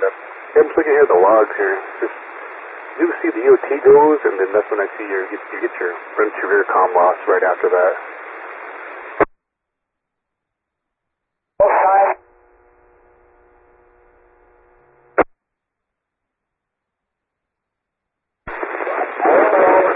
Yeah, I'm just looking here at the logs here. Just you see the EOT goes, and then that's when I see you get your front to rear comm loss right after that.